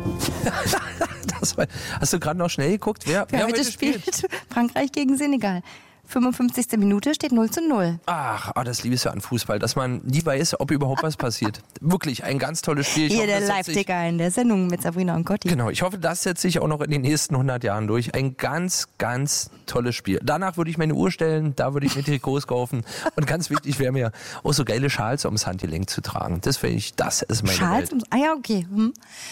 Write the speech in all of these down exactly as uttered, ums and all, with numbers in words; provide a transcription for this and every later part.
Das war, hast du gerade noch schnell geguckt? Wer, wer, wer heute spielt? spielt? Frankreich gegen Senegal. fünfundfünfzigste Minute steht null zu null. Ach, oh, das liebe ich ja an Fußball, dass man nie weiß, ob überhaupt was passiert. Wirklich ein ganz tolles Spiel. Ich Hier hoffe, der Live-Ticker in der Sendung mit Sabrina und Gotti. Genau, ich hoffe, das setzt sich auch noch in den nächsten hundert Jahren durch. Ein ganz, ganz tolles Spiel. Danach würde ich meine Uhr stellen, da würde ich mir Trikots kaufen. Und ganz wichtig wäre mir auch so geile Schals ums Handgelenk zu tragen. Das finde ich, das ist meine Schals Welt. Ums, ah ja, okay. Hm.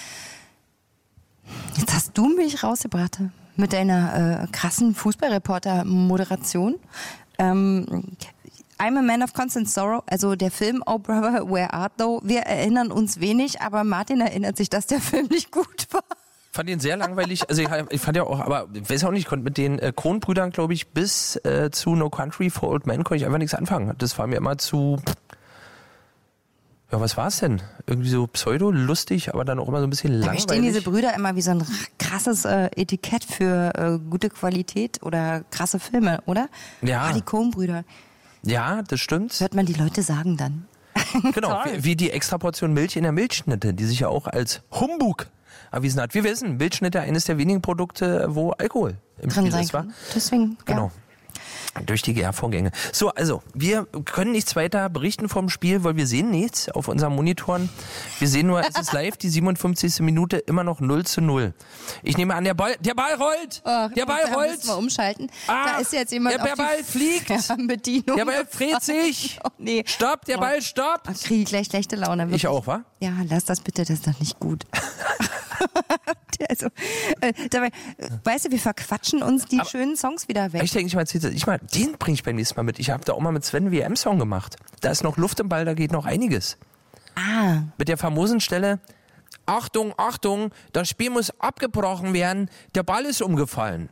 Jetzt hast du mich rausgebracht mit deiner äh, krassen Fußballreporter-Moderation. Ähm, I'm a Man of Constant Sorrow, also der Film Oh Brother, Where Art Thou? Wir erinnern uns wenig, aber Martin erinnert sich, dass der Film nicht gut war. Ich fand ihn sehr langweilig. Also ich, ich fand ja auch, aber ich weiß auch nicht, ich konnte mit den äh, Coen-Brüdern, glaube ich, bis äh, zu No Country for Old Men konnte ich einfach nichts anfangen. Das war mir immer zu... Ja, was war es denn? Irgendwie so pseudo-lustig, aber dann auch immer so ein bisschen langweilig. Da stehen diese Brüder immer wie so ein krasses äh, Etikett für äh, gute Qualität oder krasse Filme, oder? Ja. Ah, die Coen-Brüder. Ja, das stimmt. Hört man die Leute sagen dann. Genau, wie, wie die Extraportion Milch in der Milchschnitte, die sich ja auch als Humbug erwiesen hat. Wir wissen, Milchschnitte eines der wenigen Produkte, wo Alkohol im drin Spiel sein ist, wa? kann. Deswegen, Genau. ja. Durch die Gärvorgänge. So, also, wir können nichts weiter berichten vom Spiel, weil wir sehen nichts auf unseren Monitoren. Wir sehen nur, es ist live, die siebenundfünfzigste Minute, immer noch null zu null. Ich nehme an, der Ball, der Ball rollt! Oh, der Ball da rollt! müssen wir umschalten. Ah, da ist jetzt jemand der, auf der Ball die fliegt! Fernbedienung Der Ball gefallen. dreht sich! Oh, nee. Stopp, der Oh. Ball stoppt! Ach, kriege ich gleich schlechte Laune. Wirklich. Ich auch, wa? Ja, lass das bitte, das ist doch nicht gut. also, äh, dabei, äh, weißt du, wir verquatschen uns die Aber schönen Songs wieder weg. Ich denke, ich mal, ich mal, den bringe ich beim nächsten Mal mit. Ich habe da auch mal mit Sven W M-Song gemacht. Da ist noch Luft im Ball, da geht noch einiges. Ah. Mit der famosen Stelle, Achtung, Achtung, das Spiel muss abgebrochen werden, der Ball ist umgefallen.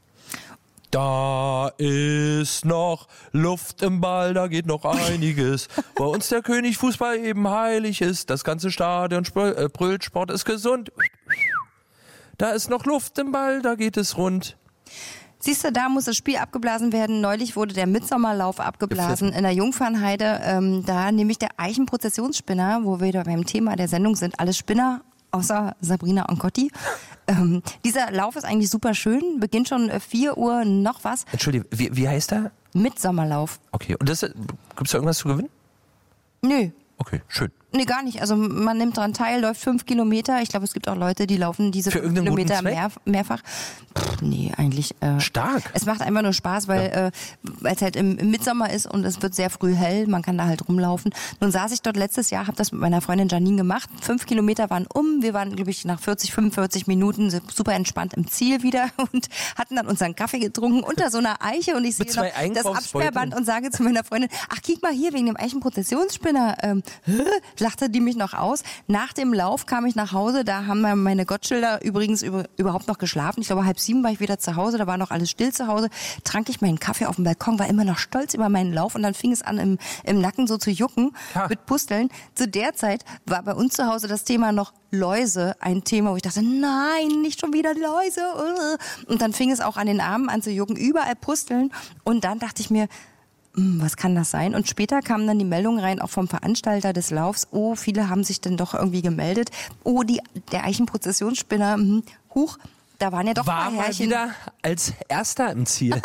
Da ist noch Luft im Ball, da geht noch einiges. Bei uns der König Fußball eben heilig ist, das ganze Stadion brüllt, Sport ist gesund. Da ist noch Luft im Ball, da geht es rund. Siehst du, da muss das Spiel abgeblasen werden. Neulich wurde der Mitsommerlauf abgeblasen in der Jungfernheide. Ähm, da nämlich der Eichenprozessionsspinner, wo wir da beim Thema der Sendung sind, alles Spinner, außer Sabrina und Gotti. Ähm, dieser Lauf ist eigentlich super schön, beginnt schon vier Uhr noch was. Entschuldigung, wie, wie heißt der? Mitsommerlauf. Okay, und das, gibt's da irgendwas zu gewinnen? Nö. Okay, schön. Nee, gar nicht. Also man nimmt daran teil, läuft fünf Kilometer. Ich glaube, es gibt auch Leute, die laufen diese Für fünf irgendeinen Kilometer guten Zweck? mehr, mehrfach. Pff, nee, eigentlich. Äh, Stark. Es macht einfach nur Spaß, weil Ja. äh, weil es halt im, im Mitsommer ist und es wird sehr früh hell. Man kann da halt rumlaufen. Nun saß ich dort letztes Jahr, habe das mit meiner Freundin Janine gemacht. Fünf Kilometer waren um. Wir waren, glaube ich, nach vierzig, fünfundvierzig Minuten super entspannt im Ziel wieder und hatten dann unseren Kaffee getrunken unter so einer Eiche und ich sehe Mit zwei noch das Einkaufsbeuteln. Absperrband und sage zu meiner Freundin, ach, kick mal hier, wegen dem Eichenprozessionsspinner. Ähm, lachte die mich noch aus. Nach dem Lauf kam ich nach Hause, da haben meine Gottschilder übrigens über, überhaupt noch geschlafen. Ich glaube, halb sieben war ich wieder zu Hause, da war noch alles still zu Hause. Trank ich meinen Kaffee auf dem Balkon, war immer noch stolz über meinen Lauf und dann fing es an, im, im Nacken so zu jucken Ja. mit Pusteln. Zu der Zeit war bei uns zu Hause das Thema noch Läuse, ein Thema, wo ich dachte, nein, nicht schon wieder Läuse. Und dann fing es auch an den Armen an zu jucken, überall Pusteln. Und dann dachte ich mir, was kann das sein? Und später kam dann die Meldung rein, auch vom Veranstalter des Laufs, oh, viele haben sich dann doch irgendwie gemeldet. Oh, die, der Eichenprozessionsspinner, hm, huch, da waren ja doch War ein paar mal Härchen. wieder als Erster im Ziel.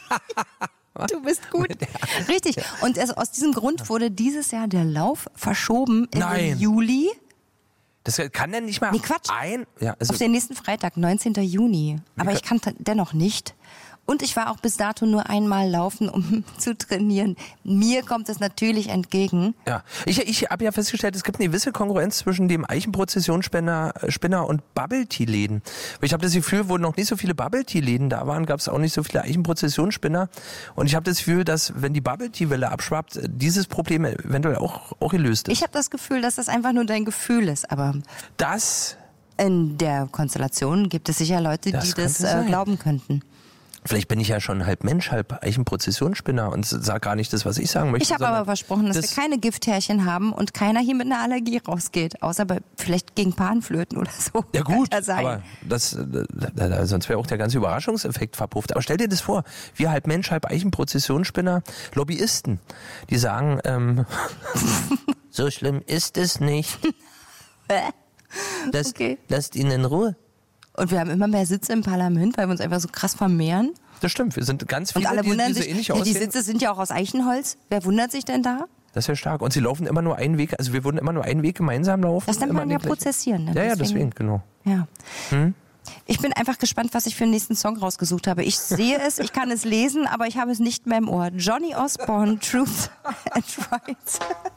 Du bist gut. Richtig. Und es, aus diesem Grund wurde dieses Jahr der Lauf verschoben in Nein. den Juli. Das kann denn nicht mal Nee, Quatsch. ein... Ja, also Auf den nächsten Freitag, neunzehnten Juni. Aber ich kann t- dennoch nicht. Und ich war auch bis dato nur einmal laufen, um zu trainieren. Mir kommt es natürlich entgegen. Ja, ich, ich habe ja festgestellt, es gibt eine gewisse Konkurrenz zwischen dem Eichenprozessionsspinner Spinner und Bubble-Tea-Läden. Ich habe das Gefühl, wo noch nicht so viele Bubble-Tea-Läden da waren, gab es auch nicht so viele Eichenprozessionsspinner. Und ich habe das Gefühl, dass, wenn die Bubble-Tea-Welle abschwappt, dieses Problem eventuell auch, auch gelöst ist. Ich habe das Gefühl, dass das einfach nur dein Gefühl ist. Aber Das, in der Konstellation gibt es sicher Leute, Das die das könnte äh, sein. glauben könnten. vielleicht bin ich ja schon halb Mensch, halb Eichenprozessionsspinner und sage gar nicht das, was ich sagen möchte. Ich habe aber versprochen, dass das wir keine Gifthärchen haben und keiner hier mit einer Allergie rausgeht. Außer bei, vielleicht gegen Panflöten oder so. Ja gut, Kann ja sein. aber das, da, da, sonst wäre auch der ganze Überraschungseffekt verpufft. Aber stell dir das vor, wir halb Mensch, halb Eichenprozessionsspinner, Lobbyisten, die sagen, ähm, so schlimm ist es nicht. Lasst, Okay. lasst ihn in Ruhe. Und wir haben immer mehr Sitze im Parlament, weil wir uns einfach so krass vermehren. Das stimmt, wir sind ganz viele, Und alle die, wundern die so sich, ähnlich ja, die aussehen. Sitze sind ja auch aus Eichenholz. Wer wundert sich denn da? Das ist ja stark. Und sie laufen immer nur einen Weg, also wir würden immer nur einen Weg gemeinsam laufen. Das nennt immer man ja den gleichen. prozessieren. Ne? Ja, ja, deswegen, genau. Ja. Hm? Ich bin einfach gespannt, was ich für den nächsten Song rausgesucht habe. Ich sehe es, ich kann es lesen, aber ich habe es nicht mehr im Ohr. Johnny Osborne, Truth and Rights.